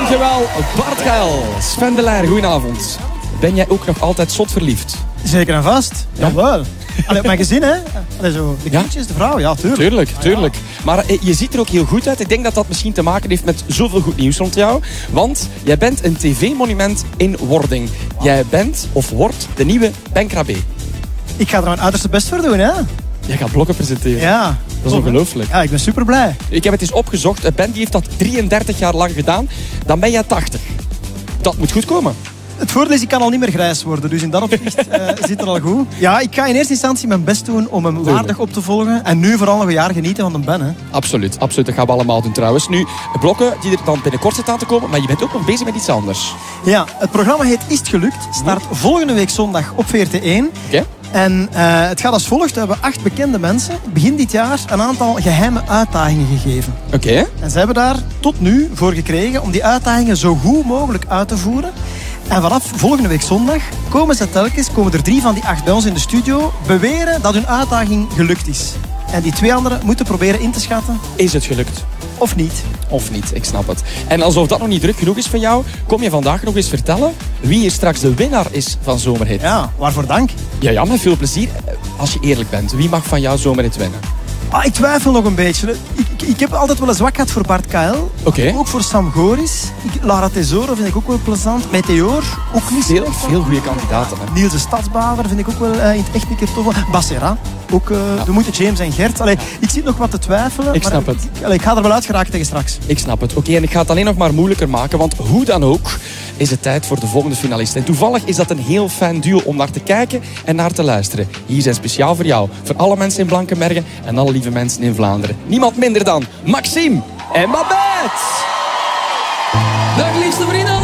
Dankjewel, Bart Gael. Sven de Leijer, goedenavond. Ben jij ook nog altijd zot verliefd? Zeker en vast. Ja? Jawel. Allee, op mijn gezin, hè. Allee, zo, de kindjes, de vrouw, ja, tuurlijk. Tuurlijk. Maar je ziet er ook heel goed uit. Ik denk dat dat misschien te maken heeft met zoveel goed nieuws rond jou. Want jij bent een tv-monument in wording. Jij bent, of wordt, de nieuwe Ben Krabbe. Ik ga er mijn uiterste best voor doen, hè. Jij gaat blokken presenteren. Ja. Dat is ongelooflijk. Ja, ik ben super blij. Ik heb het eens opgezocht. Ben die heeft dat 33 jaar lang gedaan. Dan ben jij 80. Dat moet goed komen. Het voordeel is, ik kan al niet meer grijs worden. Dus in dat opzicht zit het al goed. Ja, ik ga in eerste instantie mijn best doen om hem waardig op te volgen. En nu vooral nog een jaar genieten van de Ben, hè. Absoluut. Dat gaan we allemaal doen trouwens. Nu, blokken die er dan binnenkort zit aan te komen. Maar je bent ook nog bezig met iets anders. Ja, het programma heet Is het gelukt? Start volgende week zondag op VRT1. Oké. En het gaat als volgt. We hebben 8 bekende mensen begin dit jaar een aantal geheime uitdagingen gegeven. Oké. En ze hebben daar tot nu voor gekregen om die uitdagingen zo goed mogelijk uit te voeren. En vanaf volgende week zondag komen er 3 van die 8 bij ons in de studio beweren dat hun uitdaging gelukt is. En die 2 anderen moeten proberen in te schatten. Is het gelukt? Of niet. Of niet, ik snap het. En alsof dat nog niet druk genoeg is van jou, kom je vandaag nog eens vertellen wie hier straks de winnaar is van Zomerhit. Ja, waarvoor dank. Ja, met veel plezier. Als je eerlijk bent, wie mag van jou Zomerhit winnen? Ik twijfel nog een beetje. Ik heb altijd wel een zwak gehad voor Bart Kael. Oké. Ook voor Sam Goris. Lara Tesoro vind ik ook wel plezant. Meteor, ook niet zo. Veel goede kandidaten. Hè? Niels de Stadsbader vind ik ook wel in het echt een keer tof. Bassera. Ook de moeten James en Gert. Ik zit nog wat te twijfelen. Ik snap het. Ik ga er wel uit geraken tegen straks. Ik snap het. Oké, en ik ga het alleen nog maar moeilijker maken. Want hoe dan ook is het tijd voor de volgende finalist. En toevallig is dat een heel fijn duo om naar te kijken en naar te luisteren. Hier zijn speciaal voor jou. Voor alle mensen in Blankenbergen en alle lieve mensen in Vlaanderen. Niemand minder dan Maxime en Babette. Dag liefste vrienden.